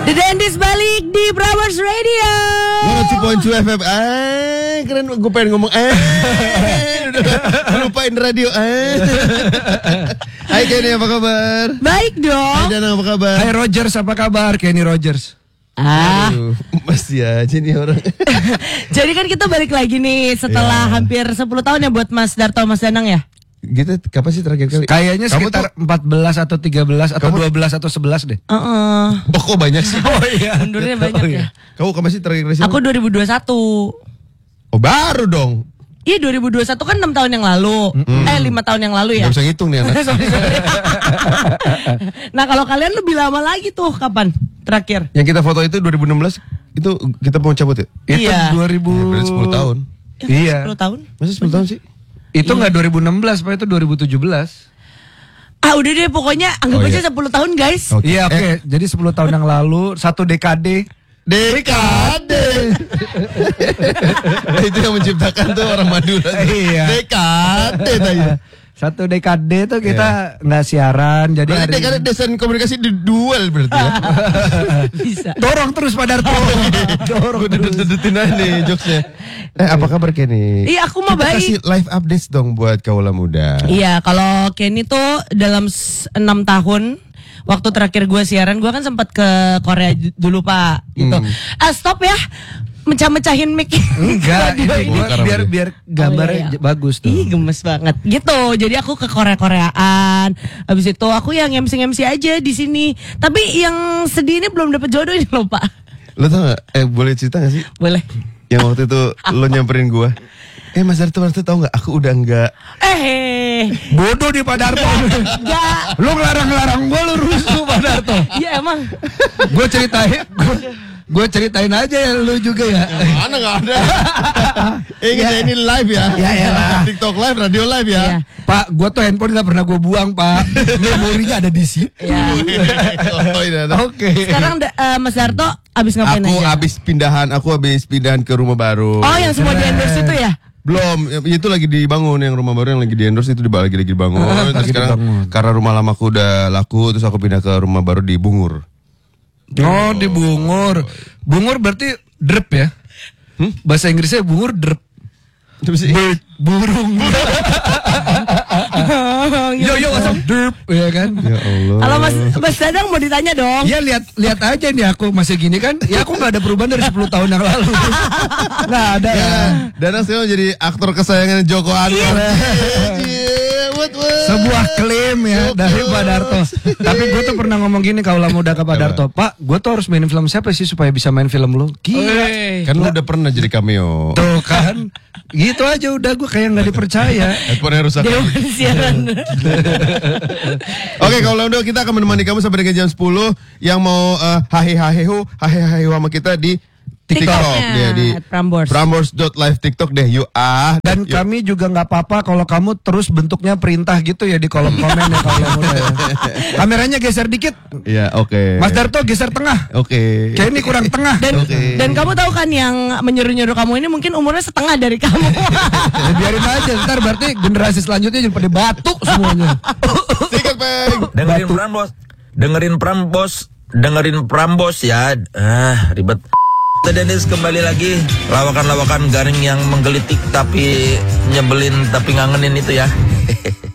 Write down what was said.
The Dentist balik di Prambors Radio. 102.2 FM. Keren, gue pengen ngomong lupain radio. Hai Kenny, apa kabar? Baik dong. Hai Danang, apa kabar? Hai Rogers, apa kabar? Kenny Rogers. Aduh, masih aja nih orang. Jadi kan kita balik lagi nih setelah hampir 10 tahun ya buat Mas Darto, Mas Danang ya. Gitu, kapan sih terakhir kali? Kayaknya sekitar 14 atau 13 atau 12 atau 11 deh. Oh, kok banyak sih? Oh iya. Mundurnya banyak ya. Kamu kapan sih terakhir kali? Aku 2021. Oh, baru dong. Iya 2021 kan 6 tahun yang lalu. 5 tahun yang lalu ya. Gak bisa ngitung nih anak. Sorry. Nah kalau kalian lebih lama lagi tuh kapan terakhir? Yang kita foto itu 2016, itu kita mau cabut ya? Iya. Itu 2000. Berarti 10 tahun. Iya. 10 tahun? Masa 10 tahun sih? Itu enggak 2016, Pak, itu 2017. Udah deh pokoknya anggap aja 10 tahun guys. Okay. Iya, oke. Jadi 10 tahun yang lalu, 1 dekade. Dekade. Itu yang menciptakan tuh orang Madura. Iya. Dekade tadi. 1 dekade tuh kita nggak siaran. Jadi Berarti dekade desain komunikasi di duel berarti ya. Bisa. dorong terus Pak Darto. Gue dedetin aja nih jokesnya. Apa kabar Kenny? Iya aku mah Kita baik. kasih live updates dong buat kaula muda. Iya kalau Kenny tuh dalam 6 tahun waktu terakhir gue siaran, gue kan sempat ke Korea dulu Pak gitu. Stop ya mecah-mecahin mic. Enggak, biar gambarnya bagus tuh. Ih gemes banget gitu. Jadi aku ke Koreaan. Habis itu aku yang MC aja di sini. Tapi yang sedih ini belum dapet jodoh ini loh Pak. Lo tau gak? Boleh cerita gak sih? Boleh. Yang waktu itu lo nyamperin gua. Mas Darto tau gak? Aku udah enggak. Bodoh nih Pak Darto. Enggak. Lu ngelarang-larang gua, lu rusuh Pak Darto. Iya emang. Gue ceritain aja ya lu juga ya. Mana gak ada. Kita ini live ya. Ya lah. TikTok live, radio live ya. Iya. Pak, gue tuh handphone gak pernah gue buang Pak. Memorinya ada di sini. Iya. Oke. Sekarang Mas Darto abis ngapain Aku aja? habis pindahan ke rumah baru. Oh yang semua di endorse itu ya? Belum, itu lagi dibangun, yang rumah baru yang lagi di endorse itu lagi dibangun. Terus sekarang karena rumah lamaku udah laku, terus aku pindah ke rumah baru di Bungur. Oh, di Bungur. Bungur berarti drep ya? Bahasa Inggrisnya Bungur drep. Bird, burung. Yo, what's up? Derp, ya kan? Ya Allah. Kalau Mas Dadang mau ditanya dong. Ya lihat aja nih aku masih gini kan. Ya aku nggak ada perubahan dari 10 tahun yang lalu. Nggak ada. Ya, Danang sekarang jadi aktor kesayangan Joko Anwar. Sebuah klaim ya dari Pak Darto. Tapi gue tuh pernah ngomong gini kaulah muda ke Pak Darto. Pak, gue tuh harus mainin film siapa sih supaya bisa main film lu? Gila. Kan lu udah pernah jadi cameo. Tuh kan. Gitu aja udah gue kayak nggak dipercaya. Handphone rusak. Dewan siaran. Oke, kalau udah kita akan menemani kamu sampai dengan jam 10. Yang mau hahe sama kita di TikTok dia di Prambors. Prambors.live TikTok deh. Dan kami juga nggak apa-apa kalau kamu terus bentuknya perintah gitu ya di kolom komen ya kalau muda ya. Kameranya geser dikit. Ya, oke. Mas Darto geser tengah. Oke. Kayak ini kurang tengah. Dan kamu tahu kan yang menyuruh-nyuruh kamu ini mungkin umurnya setengah dari kamu. Ya, biarin aja ntar berarti generasi selanjutnya jadi pada batuk semuanya. Sikat, Peng. Dengerin Prambors ya. Ribet. Dennis kembali lagi, lawakan-lawakan garing yang menggelitik tapi nyebelin tapi ngangenin itu ya.